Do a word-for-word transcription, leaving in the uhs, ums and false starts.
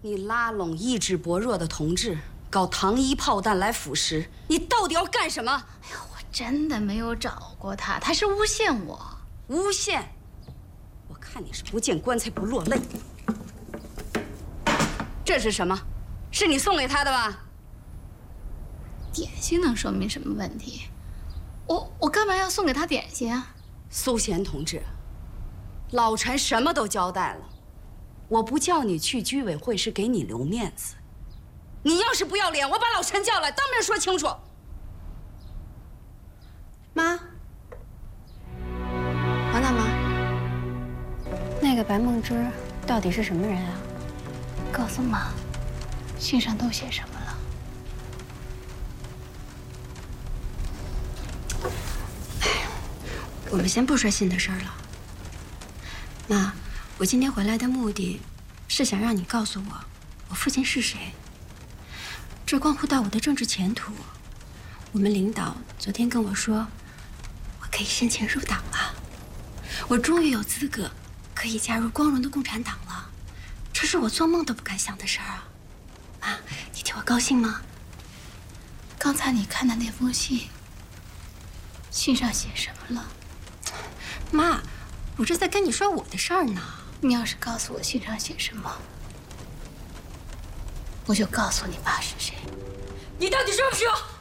你拉拢意志薄弱的同志，搞糖衣炮弹来腐蚀，你到底要干什么？ 哎呀，我真的没有找过他，他是诬陷我。 诬陷？我看你是不见棺材不落泪。这是什么？是你送给他的吧？ 点心能说明什么问题？我我干嘛要送给他点心啊？ 苏贤同志，老陈什么都交代了，我不叫你去居委会是给你留面子。你要是不要脸，我把老陈叫来，当面说清楚。 妈，王大妈，那个白梦之到底是什么人啊？ 告诉妈，信上都写什么了？ 我们先不说信的事儿了。妈，我今天回来的目的，是想让你告诉我，我父亲是谁。这关乎到我的政治前途。我们领导昨天跟我说，我可以申请入党了，我终于有资格可以加入光荣的共产党了。这是我做梦都不敢想的事儿啊！妈，你替我高兴吗？ 刚才你看的那封信，信上写什么了？ 妈，我这在跟你说我的事儿呢。 你要是告诉我信上写什么，我就告诉你爸是谁。 你到底说不说？